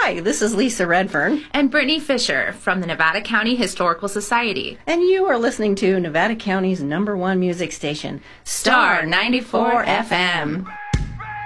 Hi, this is Lisa Redfern. And Brittany Fisher from the Nevada County Historical Society. And you are listening to Nevada County's #1 music station, Star 94 FM.